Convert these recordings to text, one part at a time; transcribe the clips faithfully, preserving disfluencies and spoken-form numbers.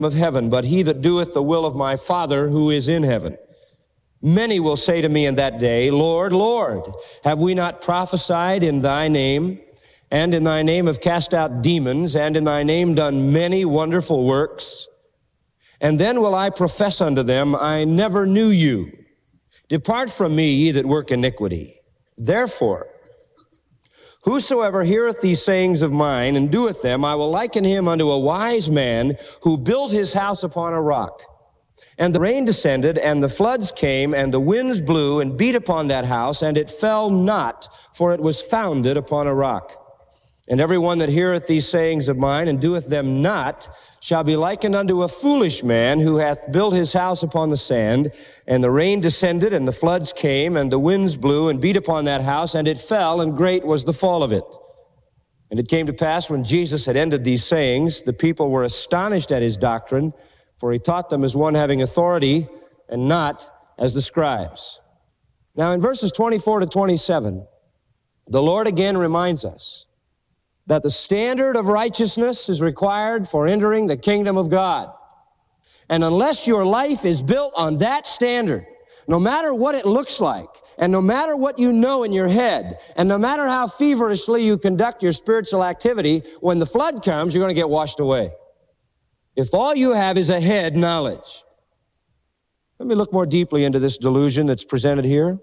of heaven, but he that doeth the will of my Father who is in heaven. Many will say to me in that day, Lord, Lord, have we not prophesied in thy name, and in thy name have cast out demons, and in thy name done many wonderful works? And then will I profess unto them, I never knew you. Depart from me, ye that work iniquity. Therefore, whosoever heareth these sayings of mine and doeth them, I will liken him unto a wise man who built his house upon a rock. And the rain descended, and the floods came, and the winds blew and beat upon that house, and it fell not, for it was founded upon a rock. And every one that heareth these sayings of mine and doeth them not shall be likened unto a foolish man who hath built his house upon the sand. And the rain descended, and the floods came, and the winds blew and beat upon that house, and it fell, and great was the fall of it. And it came to pass, when Jesus had ended these sayings, the people were astonished at his doctrine, for he taught them as one having authority, and not as the scribes. Now in verses twenty-four to twenty-seven, the Lord again reminds us that the standard of righteousness is required for entering the kingdom of God. And unless your life is built on that standard, no matter what it looks like, and no matter what you know in your head, and no matter how feverishly you conduct your spiritual activity, when the flood comes, you're going to get washed away. If all you have is a head knowledge. Let me look more deeply into this delusion that's presented here.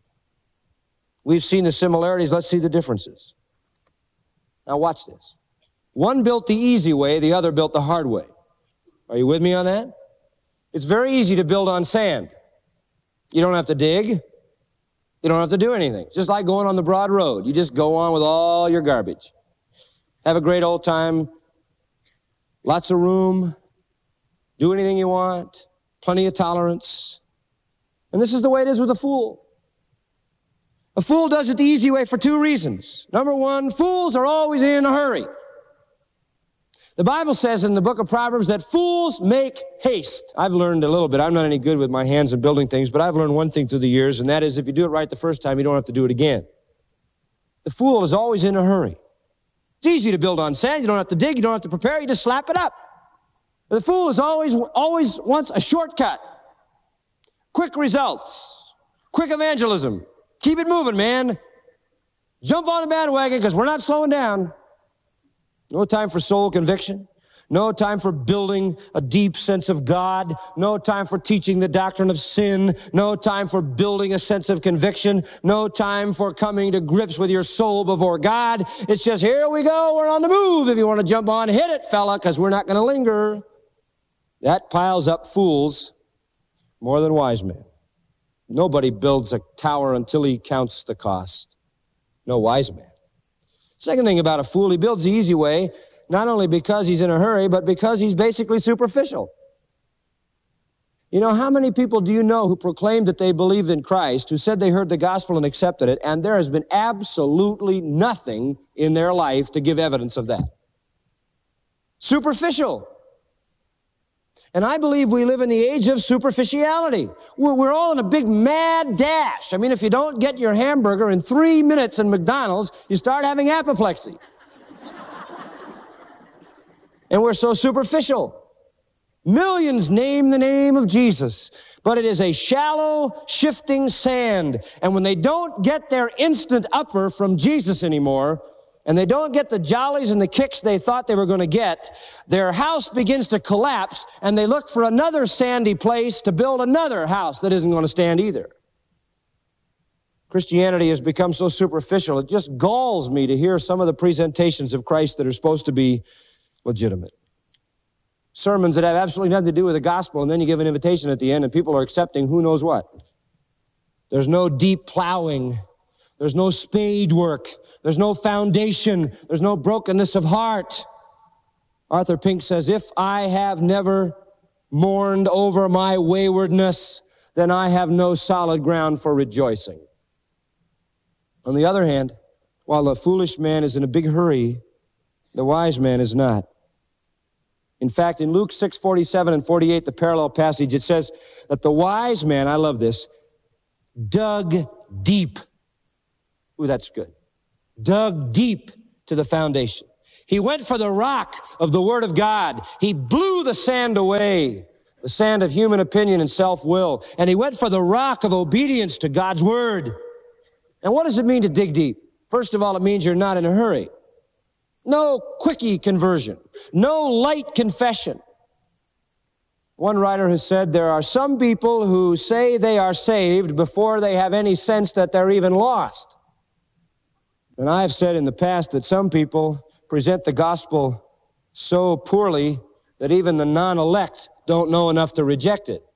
We've seen the similarities, let's see the differences. Now watch this. One built the easy way, the other built the hard way. Are you with me on that? It's very easy to build on sand. You don't have to dig. You don't have to do anything. It's just like going on the broad road. You just go on with all your garbage. Have a great old time. Lots of room. Do anything you want. Plenty of tolerance. And this is the way it is with a fool. A fool does it the easy way for two reasons. Number one, fools are always in a hurry. The Bible says in the book of Proverbs that fools make haste. I've learned a little bit. I'm not any good with my hands in building things, but I've learned one thing through the years, and that is if you do it right the first time, you don't have to do it again. The fool is always in a hurry. It's easy to build on sand. You don't have to dig. You don't have to prepare. You just slap it up. The fool is always, always wants a shortcut. Quick results. Quick evangelism. Keep it moving, man. Jump on the bandwagon because we're not slowing down. No time for soul conviction. No time for building a deep sense of God. No time for teaching the doctrine of sin. No time for building a sense of conviction. No time for coming to grips with your soul before God. It's just, here we go, we're on the move. If you want to jump on, hit it, fella, because we're not going to linger. That piles up fools more than wise men. Nobody builds a tower until he counts the cost. No wise man. Second thing about a fool, he builds the easy way, not only because he's in a hurry, but because he's basically superficial. You know, how many people do you know who proclaimed that they believed in Christ, who said they heard the gospel and accepted it, and there has been absolutely nothing in their life to give evidence of that? Superficial. And I believe we live in the age of superficiality. We're, we're all in a big mad dash. I mean, if you don't get your hamburger in three minutes in McDonald's, you start having apoplexy. And we're so superficial. Millions name the name of Jesus, but it is a shallow, shifting sand. And when they don't get their instant upper from Jesus anymore, and they don't get the jollies and the kicks they thought they were going to get, their house begins to collapse, and they look for another sandy place to build another house that isn't going to stand either. Christianity has become so superficial, it just galls me to hear some of the presentations of Christ that are supposed to be legitimate. Sermons that have absolutely nothing to do with the gospel, and then you give an invitation at the end, and people are accepting who knows what. There's no deep plowing. There's no spade work. There's no foundation. There's no brokenness of heart. Arthur Pink says, if I have never mourned over my waywardness, then I have no solid ground for rejoicing. On the other hand, while the foolish man is in a big hurry, the wise man is not. In fact, in Luke six forty-seven and forty-eight, the parallel passage, it says that the wise man, I love this, dug deep. Ooh, that's good. Dug deep to the foundation. He went for the rock of the Word of God. He blew the sand away, the sand of human opinion and self-will, and he went for the rock of obedience to God's Word. And what does it mean to dig deep? First of all, it means you're not in a hurry. No quickie conversion. No light confession. One writer has said there are some people who say they are saved before they have any sense that they're even lost. And I've said in the past that some people present the gospel so poorly that even the non-elect don't know enough to reject it.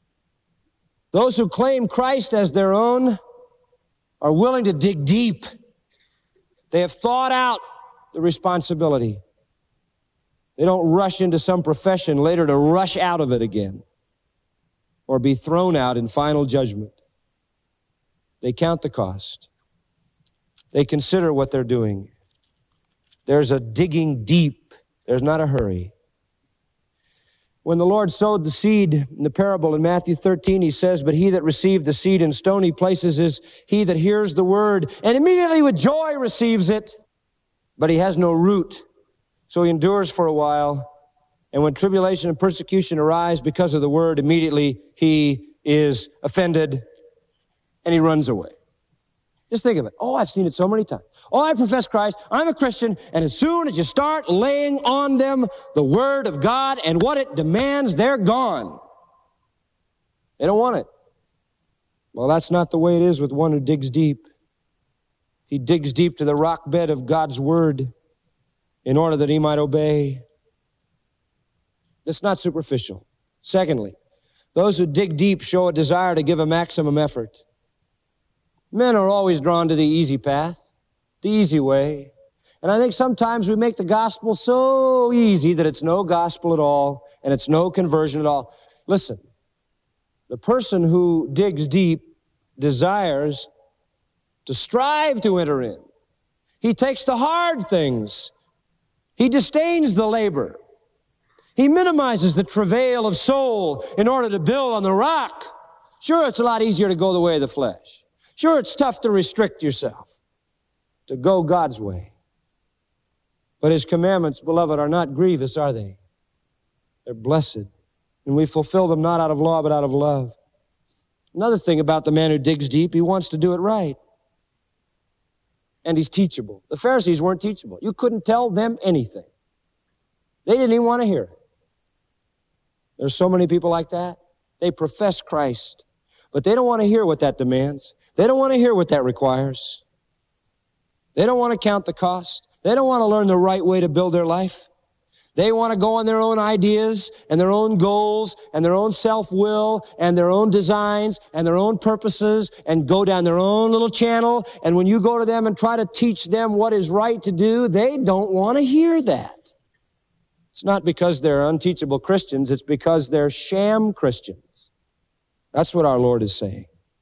Those who claim Christ as their own are willing to dig deep. They have thought out the responsibility. They don't rush into some profession later to rush out of it again or be thrown out in final judgment. They count the cost. They consider what they're doing. There's a digging deep. There's not a hurry. When the Lord sowed the seed in the parable in Matthew thirteen, he says, but he that received the seed in stony places is he that hears the word and immediately with joy receives it, but he has no root. So he endures for a while, and when tribulation and persecution arise because of the word, immediately he is offended and he runs away. Just think of it. Oh, I've seen it so many times. Oh, I profess Christ. I'm a Christian. And as soon as you start laying on them the word of God and what it demands, they're gone. They don't want it. Well, that's not the way it is with one who digs deep. He digs deep to the rock bed of God's word in order that he might obey. That's not superficial. Secondly, those who dig deep show a desire to give a maximum effort. Men are always drawn to the easy path, the easy way. And I think sometimes we make the gospel so easy that it's no gospel at all and it's no conversion at all. Listen, the person who digs deep desires to strive to enter in. He takes the hard things. He disdains the labor. He minimizes the travail of soul in order to build on the rock. Sure, it's a lot easier to go the way of the flesh. Sure, it's tough to restrict yourself, to go God's way. But his commandments, beloved, are not grievous, are they? They're blessed. And we fulfill them not out of law, but out of love. Another thing about the man who digs deep, he wants to do it right. And he's teachable. The Pharisees weren't teachable. You couldn't tell them anything. They didn't even want to hear it. There's so many people like that. They profess Christ, but they don't want to hear what that demands. They don't want to hear what that requires. They don't want to count the cost. They don't want to learn the right way to build their life. They want to go on their own ideas and their own goals and their own self-will and their own designs and their own purposes and go down their own little channel. And when you go to them and try to teach them what is right to do, they don't want to hear that. It's not because they're unteachable Christians. It's because they're sham Christians. That's what our Lord is saying.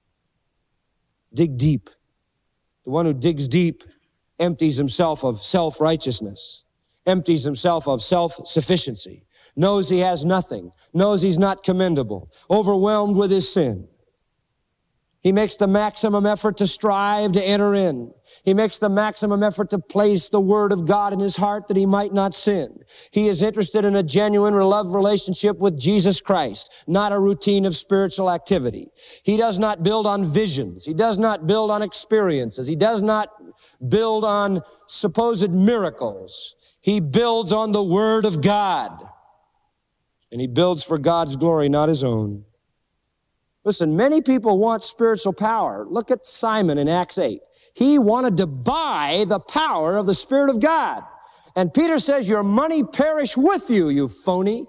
Dig deep. The one who digs deep empties himself of self-righteousness. Empties himself of self-sufficiency, knows he has nothing, knows he's not commendable, overwhelmed with his sin. He makes the maximum effort to strive to enter in. He makes the maximum effort to place the word of God in his heart that he might not sin. He is interested in a genuine love relationship with Jesus Christ, not a routine of spiritual activity. He does not build on visions. He does not build on experiences. He does not build on supposed miracles. He builds on the Word of God. And he builds for God's glory, not his own. Listen, many people want spiritual power. Look at Simon in Acts eight. He wanted to buy the power of the Spirit of God. And Peter says, your money perish with you, you phony.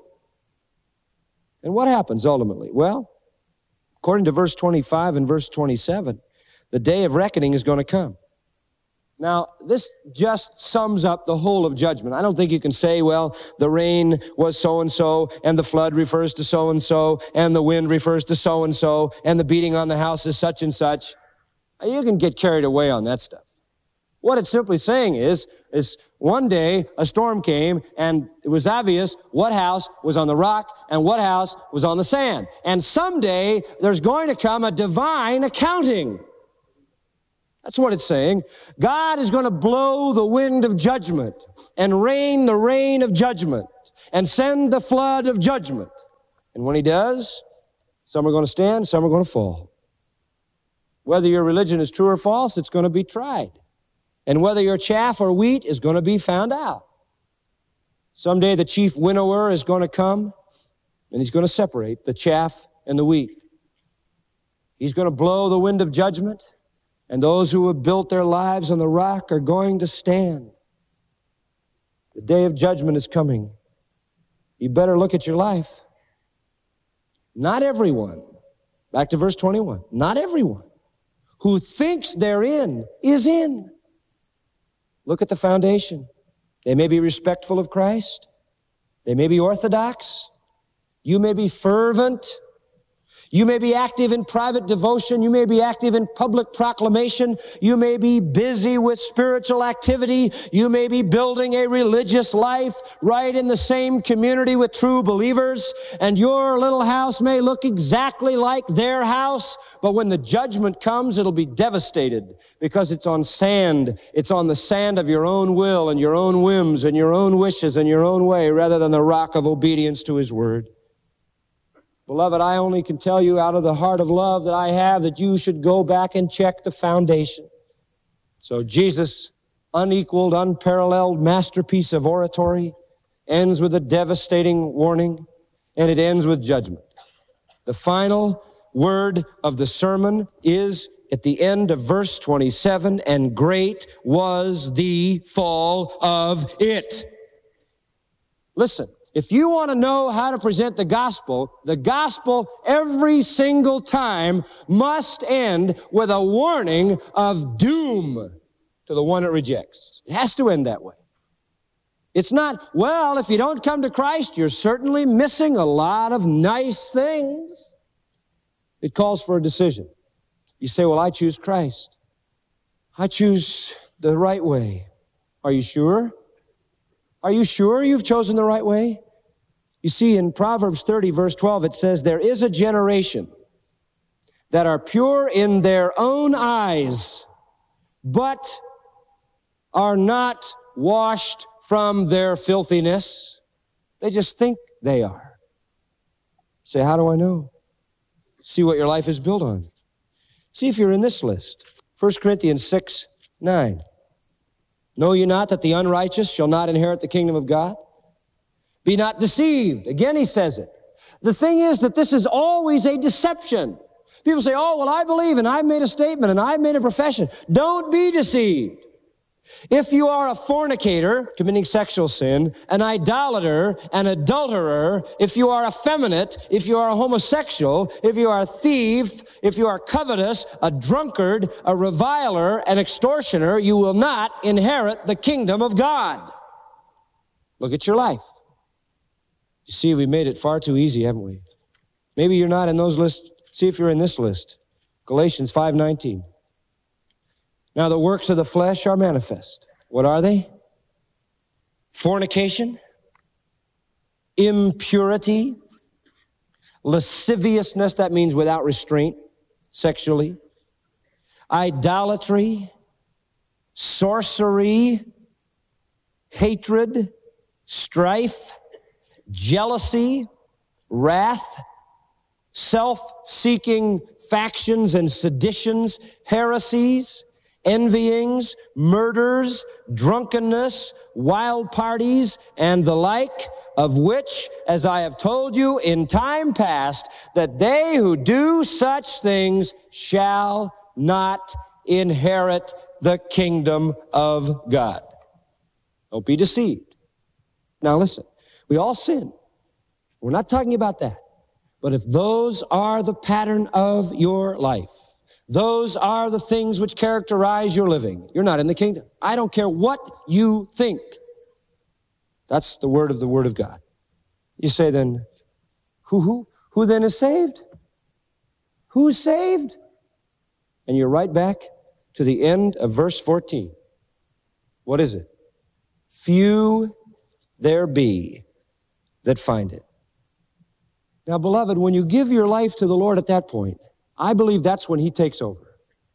And what happens ultimately? Well, according to verse twenty-five and verse twenty-seven, the day of reckoning is going to come. Now, this just sums up the whole of judgment. I don't think you can say, well, the rain was so-and-so, and the flood refers to so-and-so, and the wind refers to so-and-so, and the beating on the house is such and such. You can get carried away on that stuff. What it's simply saying is, is one day a storm came, and it was obvious what house was on the rock and what house was on the sand. And someday there's going to come a divine accounting. That's what it's saying. God is going to blow the wind of judgment and rain the rain of judgment and send the flood of judgment. And when he does, some are going to stand, some are going to fall. Whether your religion is true or false, it's going to be tried. And whether you're chaff or wheat is going to be found out. Someday the chief winnower is going to come, and he's going to separate the chaff and the wheat. He's going to blow the wind of judgment, and those who have built their lives on the rock are going to stand. The day of judgment is coming. You better look at your life. Not everyone, back to verse twenty-one, not everyone who thinks they're in is in. Look at the foundation. They may be respectful of Christ. They may be orthodox. You may be fervent. You may be active in private devotion. You may be active in public proclamation. You may be busy with spiritual activity. You may be building a religious life right in the same community with true believers. And your little house may look exactly like their house. But when the judgment comes, it'll be devastated because it's on sand. It's on the sand of your own will and your own whims and your own wishes and your own way rather than the rock of obedience to his word. Beloved, I only can tell you out of the heart of love that I have that you should go back and check the foundation. So Jesus' unequaled, unparalleled masterpiece of oratory ends with a devastating warning, and it ends with judgment. The final word of the sermon is at the end of verse twenty-seven, and great was the fall of it. Listen. If you want to know how to present the gospel, the gospel every single time must end with a warning of doom to the one it rejects. It has to end that way. It's not, well, if you don't come to Christ, you're certainly missing a lot of nice things. It calls for a decision. You say, well, I choose Christ. I choose the right way. Are you sure? Are you sure you've chosen the right way? You see, in Proverbs thirty, verse twelve, it says, there is a generation that are pure in their own eyes, but are not washed from their filthiness. They just think they are. Say, how do I know? See what your life is built on. See if you're in this list. First Corinthians six, nine. Know ye not that the unrighteous shall not inherit the kingdom of God? Be not deceived. Again, he says it. The thing is that this is always a deception. People say, oh, well, I believe and I've made a statement and I've made a profession. Don't be deceived. If you are a fornicator, committing sexual sin, an idolater, an adulterer, if you are effeminate, if you are a homosexual, if you are a thief, if you are covetous, a drunkard, a reviler, an extortioner, you will not inherit the kingdom of God. Look at your life. You see, we made it far too easy, haven't we? Maybe you're not in those lists. See if you're in this list. Galatians five nineteen. Now the works of the flesh are manifest. What are they? Fornication, impurity, lasciviousness, that means without restraint, sexually, idolatry, sorcery, hatred, strife, jealousy, wrath, self-seeking factions and seditions, heresies, envyings, murders, drunkenness, wild parties, and the like, of which, as I have told you in time past, that they who do such things shall not inherit the kingdom of God. Don't be deceived. Now listen. We all sin. We're not talking about that. But if those are the pattern of your life, those are the things which characterize your living, you're not in the kingdom. I don't care what you think. That's the word of the word of God. You say then, who, who, who then is saved? Who's saved? And you're right back to the end of verse fourteen. What is it? Few there be that find it. Now, beloved, when you give your life to the Lord at that point, I believe that's when he takes over.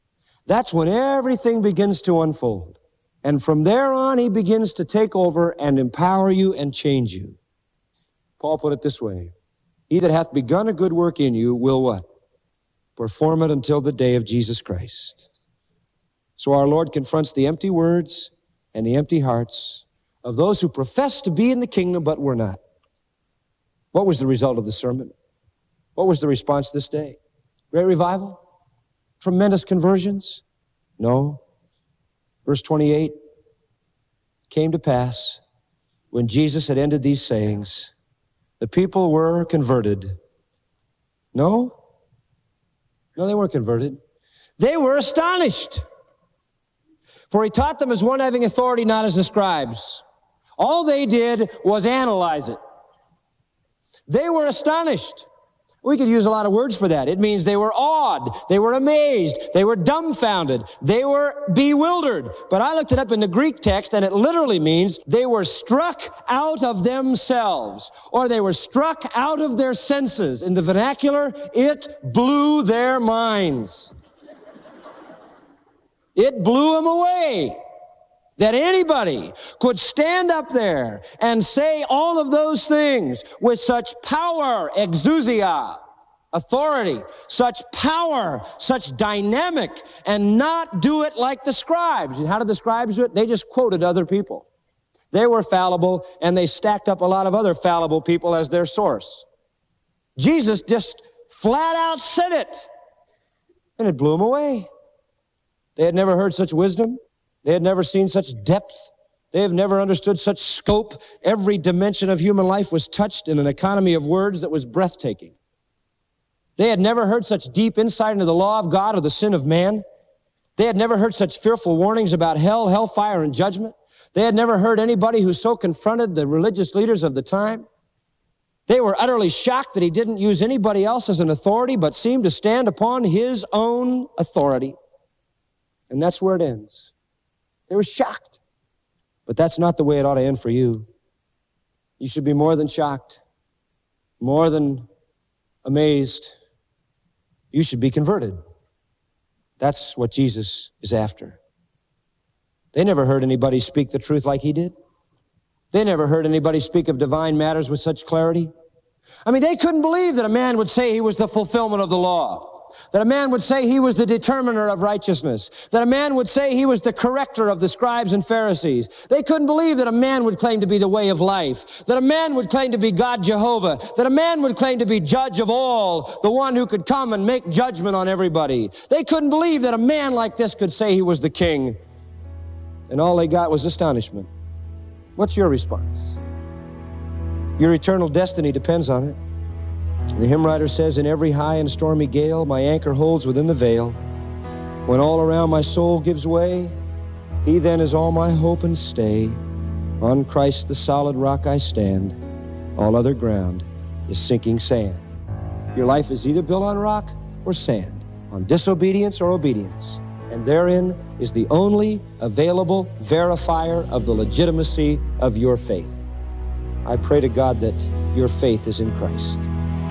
That's when everything begins to unfold. And from there on, he begins to take over and empower you and change you. Paul put it this way, he that hath begun a good work in you will what? Perform it until the day of Jesus Christ. So our Lord confronts the empty words and the empty hearts of those who profess to be in the kingdom but were not. What was the result of the sermon? What was the response this day? Great revival? Tremendous conversions? No. Verse twenty-eight, came to pass when Jesus had ended these sayings, the people were converted. No? No, they weren't converted. They were astonished. For he taught them as one having authority, not as the scribes. All they did was analyze it. They were astonished. We could use a lot of words for that. It means they were awed, they were amazed, they were dumbfounded, they were bewildered. But I looked it up in the Greek text, and it literally means they were struck out of themselves, or they were struck out of their senses. In the vernacular, it blew their minds. It blew them away. That anybody could stand up there and say all of those things with such power, exousia, authority, such power, such dynamic, and not do it like the scribes. And how did the scribes do it? They just quoted other people. They were fallible, and they stacked up a lot of other fallible people as their source. Jesus just flat out said it, and it blew them away. They had never heard such wisdom. They had never seen such depth. They have never understood such scope. Every dimension of human life was touched in an economy of words that was breathtaking. They had never heard such deep insight into the law of God or the sin of man. They had never heard such fearful warnings about hell, hellfire, and judgment. They had never heard anybody who so confronted the religious leaders of the time. They were utterly shocked that he didn't use anybody else as an authority, but seemed to stand upon his own authority. And that's where it ends. They were shocked. But that's not the way it ought to end for you. You should be more than shocked, more than amazed. You should be converted. That's what Jesus is after. They never heard anybody speak the truth like he did. They never heard anybody speak of divine matters with such clarity. I mean, they couldn't believe that a man would say he was the fulfillment of the law. That a man would say he was the determiner of righteousness. That a man would say he was the corrector of the scribes and Pharisees. They couldn't believe that a man would claim to be the way of life. That a man would claim to be God Jehovah. That a man would claim to be judge of all, the one who could come and make judgment on everybody. They couldn't believe that a man like this could say he was the king. And all they got was astonishment. What's your response? Your eternal destiny depends on it. The hymn writer says, in every high and stormy gale, my anchor holds within the veil. When all around my soul gives way, he then is all my hope and stay. On Christ the solid rock I stand. All other ground is sinking sand. Your life is either built on rock or sand, on disobedience or obedience. And therein is the only available verifier of the legitimacy of your faith. I pray to God that your faith is in Christ.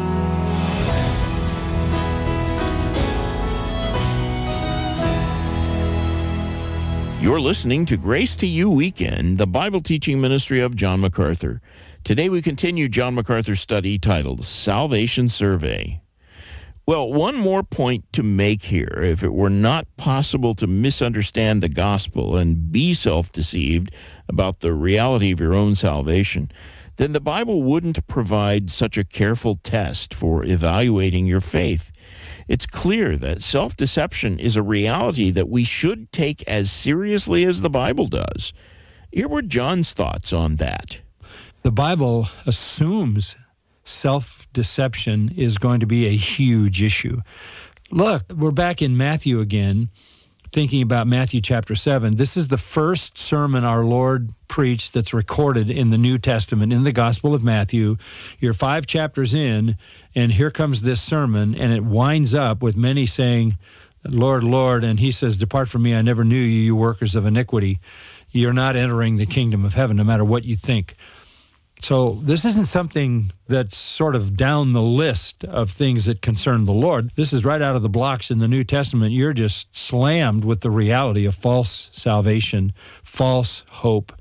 You're listening to Grace to You Weekend, the Bible teaching ministry of John MacArthur. Today we continue John MacArthur's study titled Salvation Survey. Well, one more point to make here. If it were not possible to misunderstand the gospel and be self-deceived about the reality of your own salvation, then the Bible wouldn't provide such a careful test for evaluating your faith. It's clear that self-deception is a reality that we should take as seriously as the Bible does. Here were John's thoughts on that. The Bible assumes self-deception is going to be a huge issue. Look, we're back in Matthew again, thinking about Matthew chapter seven. This is the first sermon our Lord preached that's recorded in the New Testament, in the Gospel of Matthew. You're five chapters in, and here comes this sermon, and it winds up with many saying, Lord, Lord, and he says, depart from me, I never knew you, you workers of iniquity. You're not entering the kingdom of heaven, no matter what you think. So this isn't something that's sort of down the list of things that concern the Lord. This is right out of the blocks in the New Testament. You're just slammed with the reality of false salvation, false hope,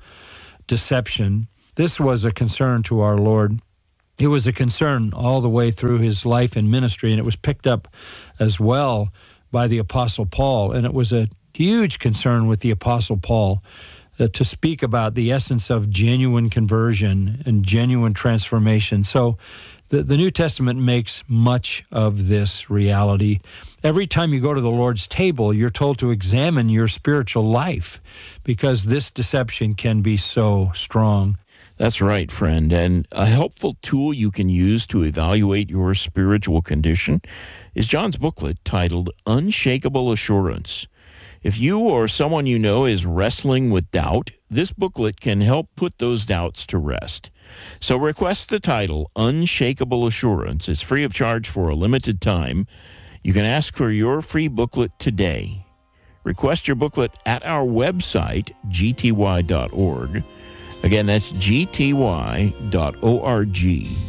deception. This was a concern to our Lord. It was a concern all the way through his life and ministry, and it was picked up as well by the Apostle Paul. And it was a huge concern with the Apostle Paul Uh, to speak about the essence of genuine conversion and genuine transformation. So the, the New Testament makes much of this reality. Every time you go to the Lord's table, you're told to examine your spiritual life because this deception can be so strong. That's right, friend. And a helpful tool you can use to evaluate your spiritual condition is John's booklet titled Unshakable Assurance. If you or someone you know is wrestling with doubt, this booklet can help put those doubts to rest. So request the title, Unshakable Assurance. It's free of charge for a limited time. You can ask for your free booklet today. Request your booklet at our website, g t y dot org. Again, that's g t y dot org.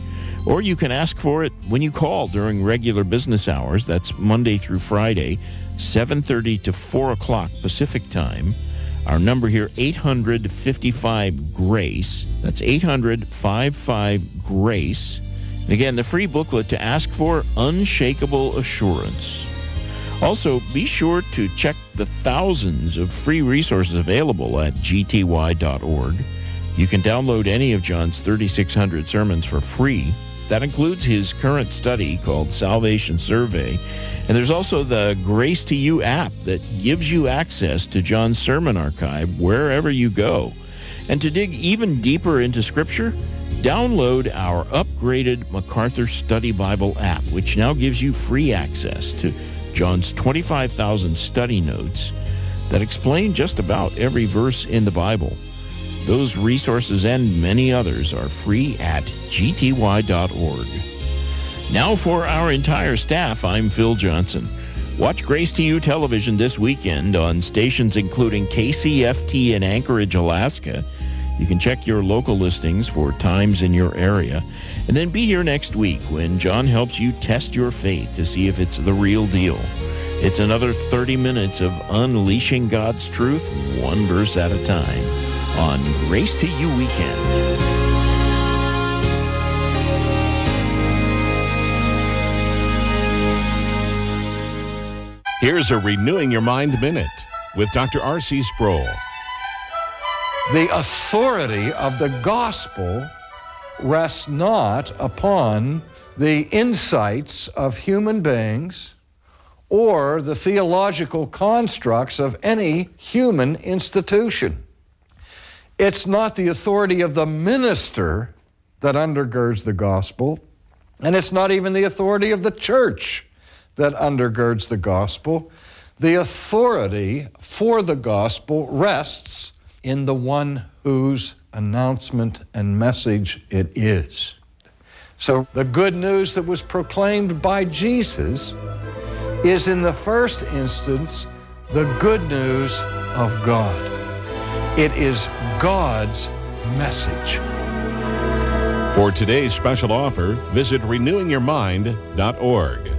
Or you can ask for it when you call during regular business hours. That's Monday through Friday, seven thirty to four o'clock Pacific time. Our number here, eight hundred, fifty-five, GRACE. That's eight hundred, fifty-five, GRACE. And again, the free booklet to ask for, Unshakable Assurance. Also, be sure to check the thousands of free resources available at g t y dot org. You can download any of John's thirty-six hundred sermons for free. That includes his current study called Salvation Survey. And there's also the Grace to You app that gives you access to John's sermon archive wherever you go. And to dig even deeper into Scripture, download our upgraded MacArthur Study Bible app, which now gives you free access to John's twenty-five thousand study notes that explain just about every verse in the Bible. Those resources and many others are free at g t y dot org. Now for our entire staff, I'm Phil Johnson. Watch Grace to You television this weekend on stations including K C F T in Anchorage, Alaska. You can check your local listings for times in your area. And then be here next week when John helps you test your faith to see if it's the real deal. It's another thirty minutes of unleashing God's truth, one verse at a time, on Grace to You Weekend. Here's a Renewing Your Mind Minute with Doctor R C Sproul. The authority of the gospel rests not upon the insights of human beings or the theological constructs of any human institution. It's not the authority of the minister that undergirds the gospel, and it's not even the authority of the church that undergirds the gospel. The authority for the gospel rests in the one whose announcement and message it is. So the good news that was proclaimed by Jesus is in the first instance the good news of God. It is God's message. For today's special offer, visit renewing your mind dot org.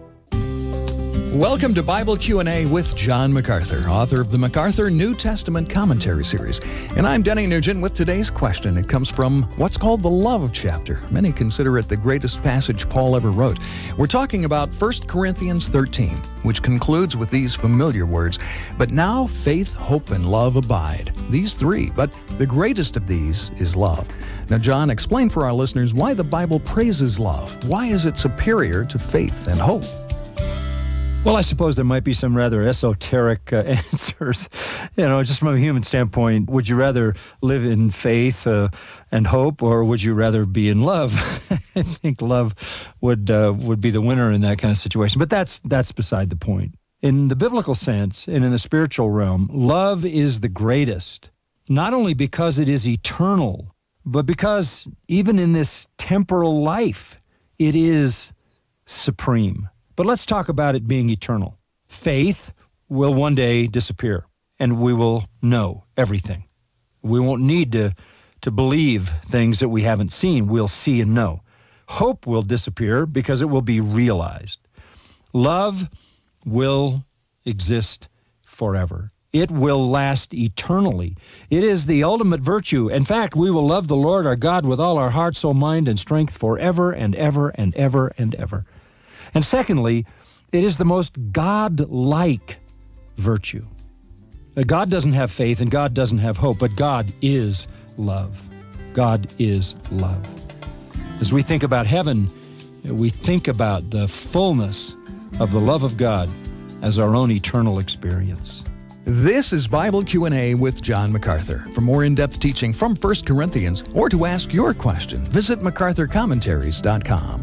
Welcome to Bible Q and A with John MacArthur, author of the MacArthur New Testament Commentary Series. And I'm Denny Nugent with today's question. It comes from what's called the Love chapter. Many consider it the greatest passage Paul ever wrote. We're talking about First Corinthians thirteen, which concludes with these familiar words, "But now faith, hope, and love abide." These three, but the greatest of these is love. Now, John, explain for our listeners why the Bible praises love. Why is it superior to faith and hope? Well, I suppose there might be some rather esoteric uh, answers. You know, just from a human standpoint, would you rather live in faith uh, and hope, or would you rather be in love? I think love would uh, would be the winner in that kind of situation. But that's that's beside the point. In the biblical sense and in the spiritual realm, love is the greatest, not only because it is eternal, but because even in this temporal life, it is supreme. But let's talk about it being eternal. Faith will one day disappear, and we will know everything. We won't need to, to believe things that we haven't seen, we'll see and know. Hope will disappear because it will be realized. Love will exist forever. It will last eternally. It is the ultimate virtue. In fact, we will love the Lord our God with all our heart, soul, mind, and strength forever and ever and ever and ever. And secondly, it is the most God-like virtue. God doesn't have faith and God doesn't have hope, but God is love. God is love. As we think about heaven, we think about the fullness of the love of God as our own eternal experience. This is Bible Q and A with John MacArthur. For more in-depth teaching from First Corinthians or to ask your question, visit macarthur commentaries dot com.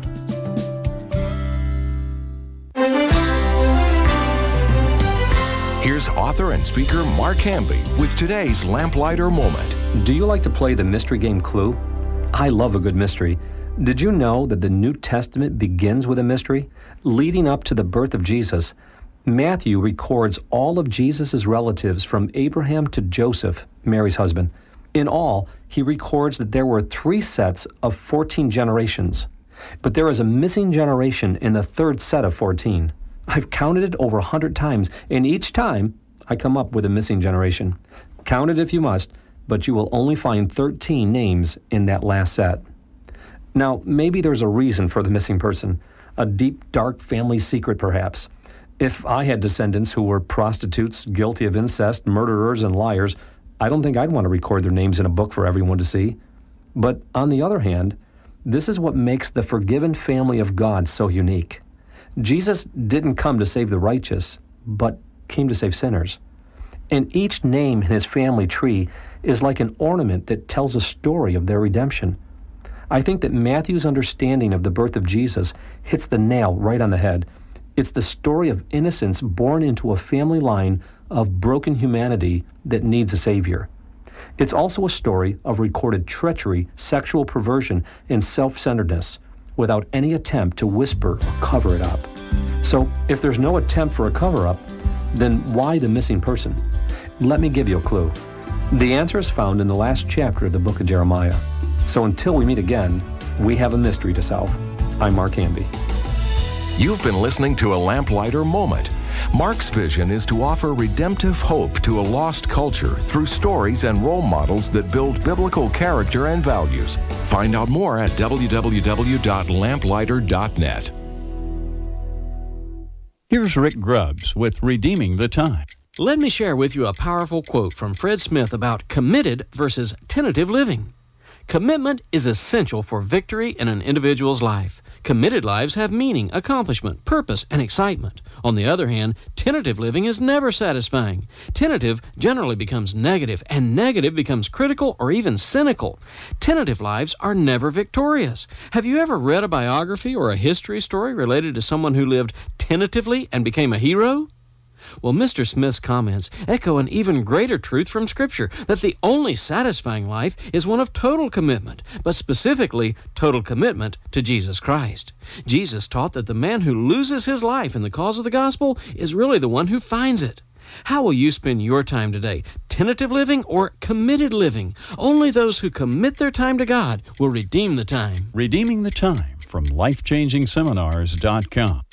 Here's author and speaker Mark Hamby with today's Lamplighter Moment. Do you like to play the mystery game Clue? I love a good mystery. Did you know that the New Testament begins with a mystery? Leading up to the birth of Jesus, Matthew records all of Jesus' relatives from Abraham to Joseph, Mary's husband. In all, he records that there were three sets of fourteen generations. But there is a missing generation in the third set of fourteen. I've counted it over a hundred times, and each time I come up with a missing generation. Count it if you must, but you will only find thirteen names in that last set. Now, maybe there's a reason for the missing person, a deep, dark family secret perhaps. If I had descendants who were prostitutes, guilty of incest, murderers, and liars, I don't think I'd want to record their names in a book for everyone to see. But on the other hand, this is what makes the forgiven family of God so unique. Jesus didn't come to save the righteous, but came to save sinners. And each name in his family tree is like an ornament that tells a story of their redemption. I think that Matthew's understanding of the birth of Jesus hits the nail right on the head. It's the story of innocence born into a family line of broken humanity that needs a Savior. It's also a story of recorded treachery, sexual perversion, and self-centeredness without any attempt to whisper or cover it up. So, if there's no attempt for a cover-up, then why the missing person? Let me give you a clue. The answer is found in the last chapter of the book of Jeremiah. So until we meet again, we have a mystery to solve. I'm Mark Hamby. You've been listening to a Lamplighter Moment. Mark's vision is to offer redemptive hope to a lost culture through stories and role models that build biblical character and values. Find out more at w w w dot lamplighter dot net. Here's Rick Grubbs with Redeeming the Time. Let me share with you a powerful quote from Fred Smith about committed versus tentative living. Commitment is essential for victory in an individual's life. Committed lives have meaning, accomplishment, purpose, and excitement. On the other hand, tentative living is never satisfying. Tentative generally becomes negative, and negative becomes critical or even cynical. Tentative lives are never victorious. Have you ever read a biography or a history story related to someone who lived tentatively and became a hero? Well, Mister Smith's comments echo an even greater truth from Scripture, that the only satisfying life is one of total commitment, but specifically total commitment to Jesus Christ. Jesus taught that the man who loses his life in the cause of the gospel is really the one who finds it. How will you spend your time today? Tentative living or committed living? Only those who commit their time to God will redeem the time. Redeeming the Time from life changing seminars dot com.